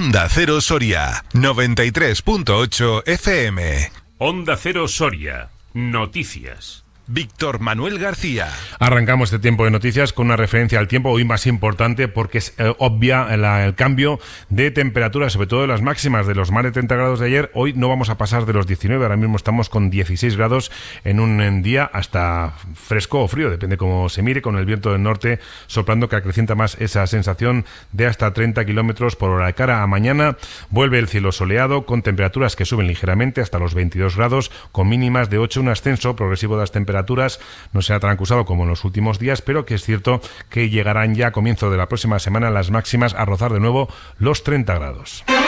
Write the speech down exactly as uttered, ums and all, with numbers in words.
Onda Cero Soria, noventa y tres punto ocho F M. Onda Cero Soria, noticias. Víctor Manuel García. Arrancamos este tiempo de noticias con una referencia al tiempo hoy más importante porque es eh, obvia la, el cambio de temperatura, sobre todo de las máximas de los más de treinta grados de ayer. Hoy no vamos a pasar de los diecinueve, ahora mismo estamos con dieciséis grados en un en día hasta fresco o frío, depende cómo se mire, con el viento del norte soplando que acrecienta más esa sensación de hasta treinta kilómetros por hora. De cara a mañana vuelve el cielo soleado con temperaturas que suben ligeramente hasta los veintidós grados, con mínimas de ocho, un ascenso progresivo de las temperaturas. No será tan acusado como en los últimos días, pero que es cierto que llegarán ya a comienzo de la próxima semana las máximas a rozar de nuevo los treinta grados.